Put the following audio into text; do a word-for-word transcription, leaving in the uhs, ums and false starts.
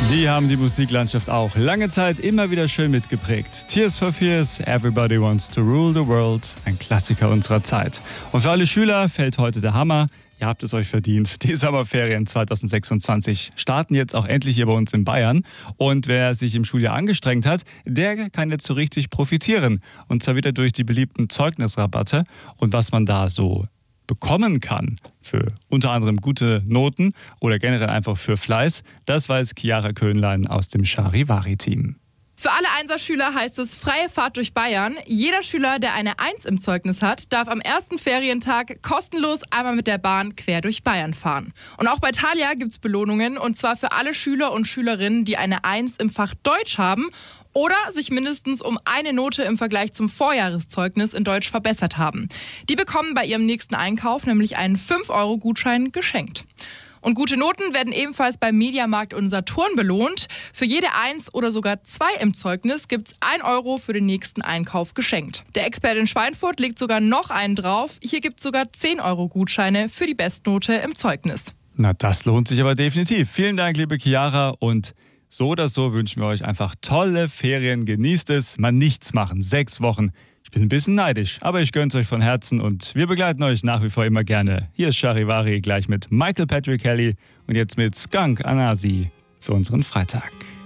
Die haben die Musiklandschaft auch lange Zeit immer wieder schön mitgeprägt. Tears for Fears, Everybody Wants to Rule the World, ein Klassiker unserer Zeit. Und für alle Schüler fällt heute der Hammer. Ihr habt es euch verdient. Die Sommerferien zwanzig sechsundzwanzig starten jetzt auch endlich hier bei uns in Bayern. Und wer sich im Schuljahr angestrengt hat, der kann jetzt so richtig profitieren. Und zwar wieder durch die beliebten Zeugnisrabatte und was man da so bekommen kann für unter anderem gute Noten oder generell einfach für Fleiß, das weiß Chiara Köhnlein aus dem Charivari-Team. Für alle Einser-Schüler heißt es freie Fahrt durch Bayern. Jeder Schüler, der eine Eins im Zeugnis hat, darf am ersten Ferientag kostenlos einmal mit der Bahn quer durch Bayern fahren. Und auch bei Thalia gibt es Belohnungen, und zwar für alle Schüler und Schülerinnen, die eine Eins im Fach Deutsch haben oder sich mindestens um eine Note im Vergleich zum Vorjahreszeugnis in Deutsch verbessert haben. Die bekommen bei ihrem nächsten Einkauf nämlich einen fünf Euro Gutschein geschenkt. Und gute Noten werden ebenfalls beim Mediamarkt und Saturn belohnt. Für jede Eins oder sogar zwei im Zeugnis gibt's ein Euro für den nächsten Einkauf geschenkt. Der Experte in Schweinfurt legt sogar noch einen drauf. Hier gibt's sogar zehn Euro Gutscheine für die Bestnote im Zeugnis. Na, das lohnt sich aber definitiv. Vielen Dank, liebe Chiara. Und so oder so wünschen wir euch einfach tolle Ferien. Genießt es, mal nichts machen. Sechs Wochen. Ich bin ein bisschen neidisch, aber ich gönn's euch von Herzen und wir begleiten euch nach wie vor immer gerne. Hier ist Charivari gleich mit Michael Patrick Kelly und jetzt mit Skunk Anasi für unseren Freitag.